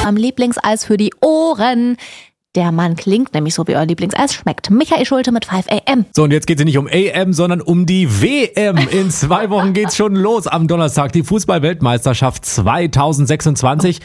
eurem Lieblingseis für die Ohren. Der Mann klingt nämlich so, wie euer Lieblingseis schmeckt. Michael Schulte mit 5 AM. So, und jetzt geht es nicht um AM, sondern um die WM. In 2 Wochen geht's schon los am Donnerstag. Die Fußball-Weltmeisterschaft 2026.